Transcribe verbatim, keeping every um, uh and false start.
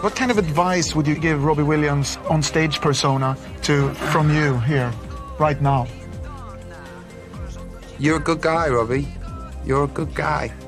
What kind of advice would you give Robbie Williams on stage persona to from you here, right now? You're a good guy, Robbie. You're a good guy.